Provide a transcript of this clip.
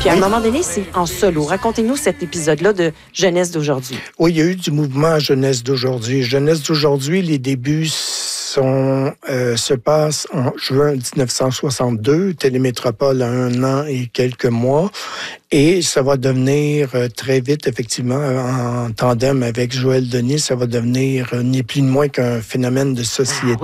Puis à un moment donné, c'est en solo. Racontez-nous cet épisode-là de Jeunesse d'aujourd'hui. Oui, il y a eu du mouvement Jeunesse d'aujourd'hui. Jeunesse d'aujourd'hui, les débuts se passent en juin 1962. Télémétropole a 1 an et quelques mois. Et ça va devenir très vite, effectivement, en tandem avec Joël Denis, ça va devenir ni plus ni moins qu'un phénomène de société.